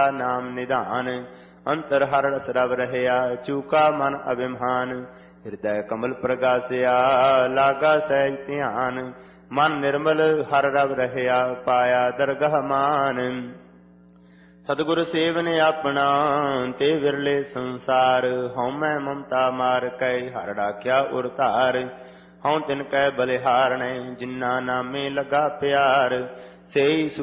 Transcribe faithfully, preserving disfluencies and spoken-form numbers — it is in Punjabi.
ਨਾਮ ਨਿਧਾਨ। ਅੰਤਰ ਹਰ ਰਸ ਰਵ ਰਹਿਆ ਚੂਕਾ ਮਨ ਅਭਿਮਾਨ। ਹਿਰਦੈ ਕਮਲ ਪ੍ਰਗਾਸਿਆ ਲਾਗਾ ਸਹਿਜ ਧਿਆਨ। ਮਨ ਨਿਰਮਲ ਹਰ ਰਵ ਰਹਿਆ ਪਾਇਆ ਦਰਗਹ ਮਾਨ। ਸਤਿਗੁਰ ਸੇਵਨ ਆਪਣਾ ਤੇ ਵਿਰਲੇ ਸੰਸਾਰ। ਹਉਮੈ ਮਮਤਾ ਮਾਰ ਕੈ ਹਰ ਰਾਖਿਆ ਉਰ ਧਾਰ। ਹਉ ਤਿਨ ਕੈ ਬਲਿਹਾਰਣੈ ਜਿਨਾ ਨਾਮੇ ਲਗਾ ਪਿਆਰ। ਸੇਈ